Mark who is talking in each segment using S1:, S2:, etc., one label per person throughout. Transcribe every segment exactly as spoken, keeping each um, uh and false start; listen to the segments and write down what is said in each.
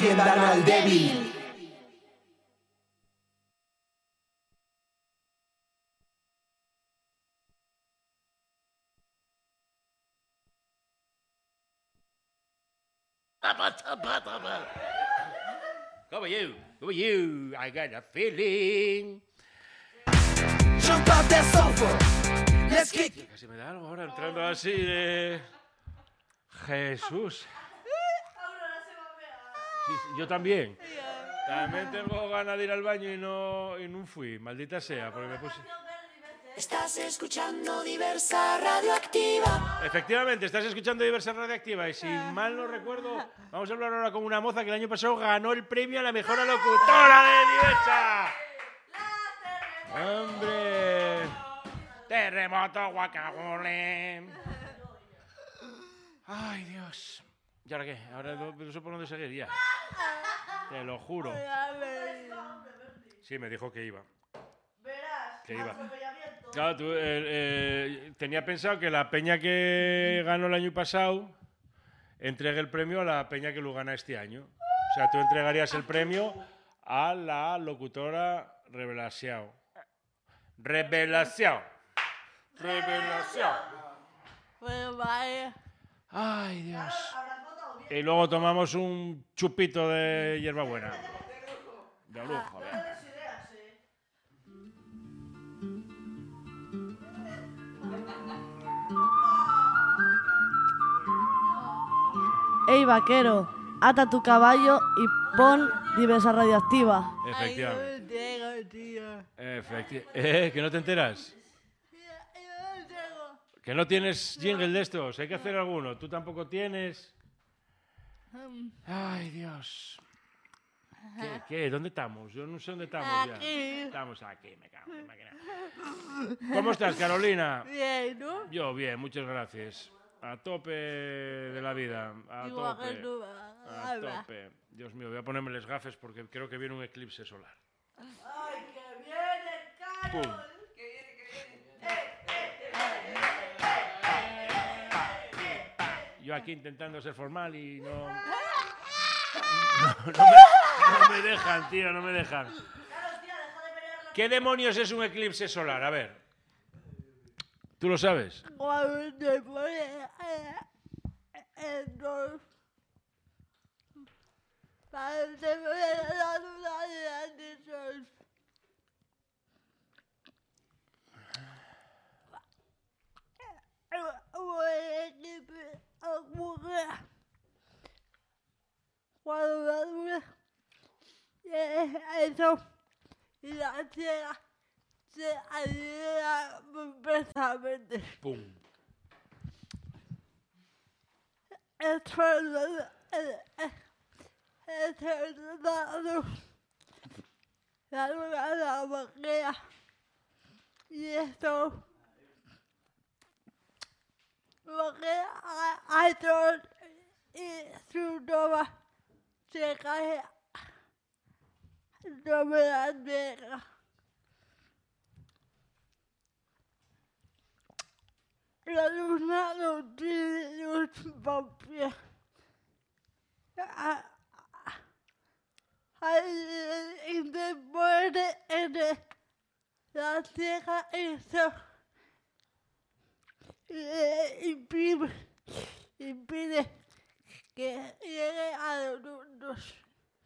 S1: defiendan al débil.
S2: How are you? How are you? I got a feeling.
S1: Jump off that sofa. Let's kick.
S2: Casi me da algo ahora entrando así de... Jesús. Sí, sí, yo también. También tengo ganas de ir al baño y no, y no fui. Maldita sea, porque me puse...
S1: Estás escuchando Diversa Radioactiva.
S2: Efectivamente, estás escuchando Diversa Radioactiva y si mal no recuerdo, vamos a hablar ahora con una moza que el año pasado ganó el premio a la mejor locutora de Diversa. ¡Hombre! Terremoto, guacamole. Ay, Dios. ¿Y ahora qué? Ahora no, no sé por dónde seguir ya. Te lo juro. Sí, me dijo que iba. Que iba. Claro, tú, eh, eh, tenía pensado que la peña que ganó el año pasado entregue el premio a la peña que lo gana este año. O sea, tú entregarías el premio a la locutora Revelación. Revelación. Revelación.
S3: Pues vaya.
S2: Ay, Dios. Y luego tomamos un chupito de hierbabuena. De lujo, ¿verdad?
S3: Ey, vaquero, ata tu caballo y pon Diversa Radioactiva.
S2: Efectivamente.
S3: Ay, no tengo, tío.
S2: Efectivamente. Eh, ¿que no te enteras?
S3: Yo no tengo.
S2: ¿Que no tienes jingle de estos? Hay que hacer alguno. ¿Tú tampoco tienes? Ay, Dios. ¿Qué? ¿Qué? ¿Dónde estamos? Yo no sé dónde estamos ya.
S3: Aquí.
S2: Estamos aquí, me cago en la máquina. ¿Cómo estás, Carolina?
S3: Bien, ¿no?
S2: Yo bien, muchas gracias. A tope de la vida. A
S3: Igual
S2: tope.
S3: que tú.
S2: A tope. Dios mío, voy a ponerme las gafas porque creo que viene un eclipse solar.
S3: ¡Ay, que viene, Carol!
S2: ¡Pum!
S3: ¡Que viene, que viene!
S2: Yo aquí intentando ser formal y no... No, no, me, no me dejan, tío, no me dejan. ¿Qué demonios es un eclipse solar? A ver. ¿Tú lo sabes?
S3: Cuando te pone el sol, cuando te pone la luna del sol. Cuando la luna eso y la tierra se alinean perfectamente.
S2: ¡Pum!
S3: Esto es la esto es la luz, la luna de la boquilla y esto porque hay sol y su nova se cae sobre la tierra. La luna no tiene luz propia. Y después de la tierra eso impide, impide que llegue a los mundos.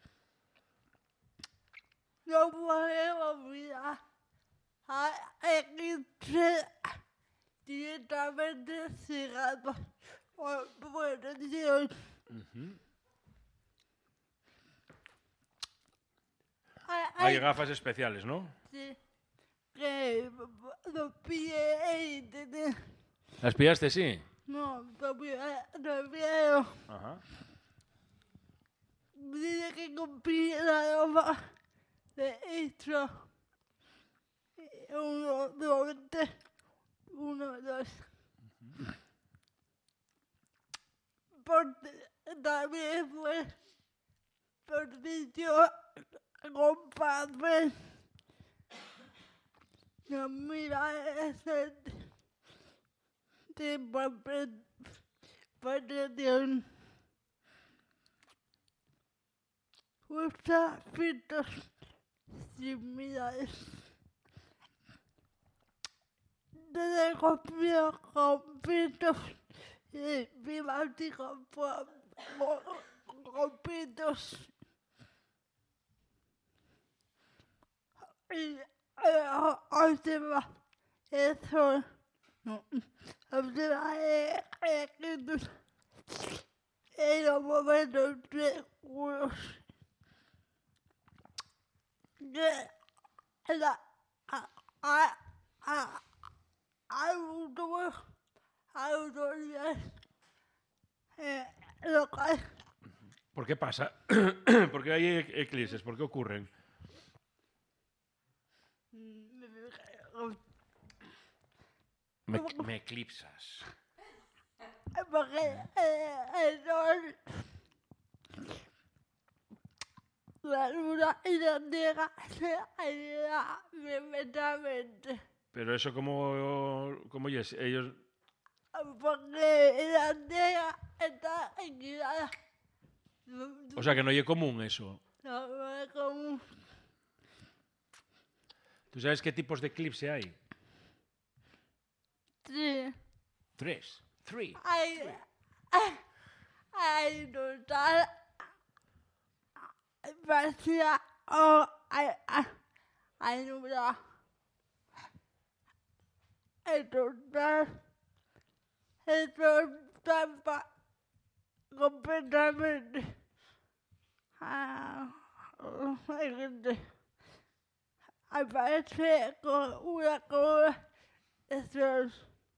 S3: No podemos olvidar a eclipse directamente cegado por protección.
S2: Uh-huh.
S3: Hay,
S2: Hay gafas especiales, ¿no?
S3: Sí, que lo pide en internet.
S2: ¿Las pillaste, sí?
S3: No, lo pide, lo pide.
S2: Ajá.
S3: Dice que compré la ropa de esto. Uno, dos, tres. Uno, dos. Uh-huh. Porque también fue por sitio compadre. No mira ese tipo de protección. usa filtros similares. Desde copió con filtros y climáticos por filtros. Y observa eso. Observa el en los momentos seguros que la a a autoridades locales.
S2: ¿Por qué pasa? ¿Por qué hay eclipses? ¿Por qué ocurren? Me, me eclipsas.
S3: Porque el sol, la luna y la tierra se alinean perfectamente.
S2: Pero eso cómo, cómo es, ellos...
S3: Porque la tierra está equilibrada.
S2: O sea, que no es común eso.
S3: No, no es común.
S2: ¿Tú sabes qué tipos de eclipse hay?
S3: Sí.
S2: Tres. Three.
S3: Hay, hay, hay total parcial o hay, hay, hay nublado. El total, el total pa, completamente. Ah, hay gente. Aparece con una cola de sol.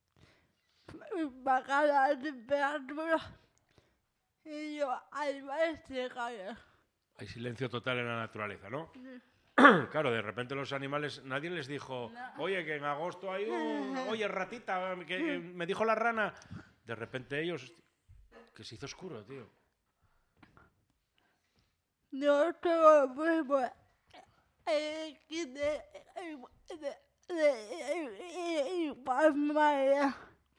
S3: Baja la temperatura y yo animales se caen.
S2: Hay silencio total en la naturaleza, ¿no?
S3: Sí.
S2: Claro, de repente los animales, nadie les dijo,
S3: No.
S2: oye, que en agosto hay un... Oye, ratita, que me dijo la rana. De repente ellos... Que se hizo oscuro, tío.
S3: No todo lo mismo. El que de igual manera.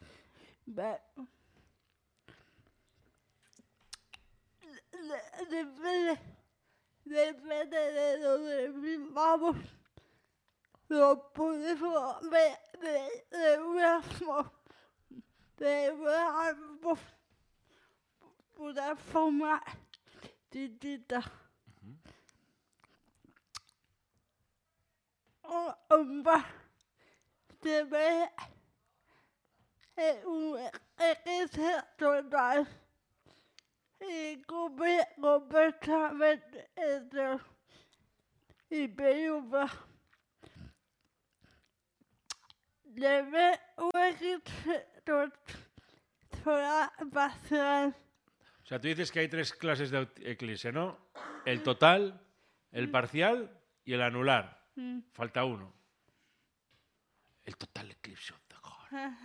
S3: Depende, depende de donde vivamos, lo podemos ver de, de una forma, de una, una forma distinta. Uh-huh. Un bar se ve un eclipse total y cubre completamente el sol y penumbra. Debe un eclipse total parcial.
S2: O sea, tú dices que hay tres clases de eclipse, ¿no? El total, el parcial y el anular.
S3: Mm.
S2: Falta uno. El total eclipse of the heart.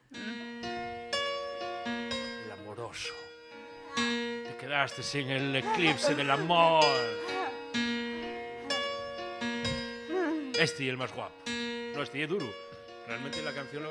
S2: El amoroso. Te quedaste sin el eclipse del amor. Este y el más guapo. No, este y es duro. Realmente la canción lo...